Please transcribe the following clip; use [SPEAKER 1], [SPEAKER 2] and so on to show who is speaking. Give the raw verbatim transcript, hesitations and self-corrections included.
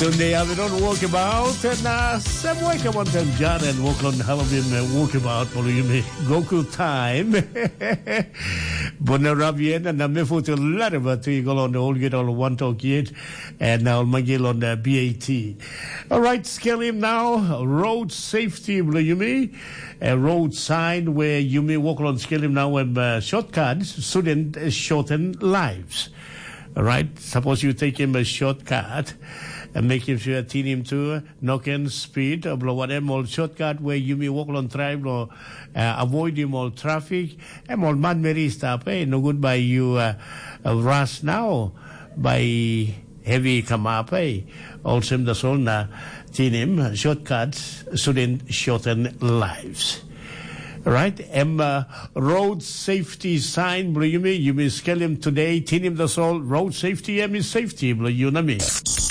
[SPEAKER 1] Sunday have it on walkabout and uh, some welcome on them John and walk on Halloween walkabout for you me Goku time. Bonarabian and the Mifu to Larva to go on the old get on one talk yet and now Magil on the B A T. All right, scale him now. Road safety, you me a road sign where you may walk on scale him now when uh, shortcuts shouldn't uh, shorten lives. All right, suppose you take him a shortcut and make him sure teen him to knock in speed or blow whatever all shortcut where you may walk on drive or uh, avoid him all traffic and all man Mary stop eh no good by you uh, uh, rush now by heavy come up eh also the soul na teen him shortcuts shouldn't shorten lives. Right, Emma, road safety sign, you may, you may scale him today, teen him the soul, road safety, Emma safety, you know me.